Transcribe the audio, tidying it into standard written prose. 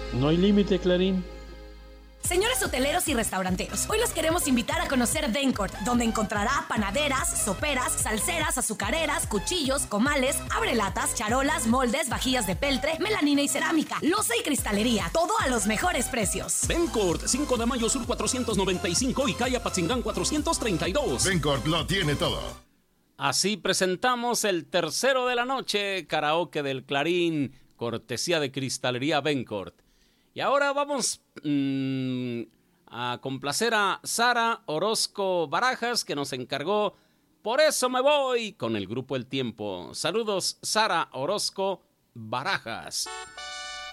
No hay límite, Clarín. Señores hoteleros y restauranteros, hoy los queremos invitar a conocer Dencourt, donde encontrará panaderas, soperas, salseras, azucareras, cuchillos, comales, abrelatas, charolas, moldes, vajillas de peltre, melanina y cerámica, loza y cristalería, todo a los mejores precios. Dencourt, 5 de mayo sur 495 y calle Apatzingán 432. Dencourt lo tiene todo. Así presentamos el tercero de la noche, karaoke del Clarín, cortesía de Cristalería Dencourt. Y ahora vamos a complacer a Sara Orozco Barajas, que nos encargó Por eso me voy con el grupo El Tiempo. Saludos, Sara Orozco Barajas.